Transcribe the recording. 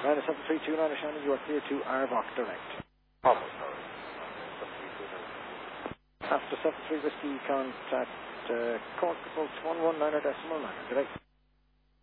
Ryanair 7329 Shannon, you are clear to Arbok direct. Almost, sorry. After 73 Whiskey, contact Cork, 119.9. Good day.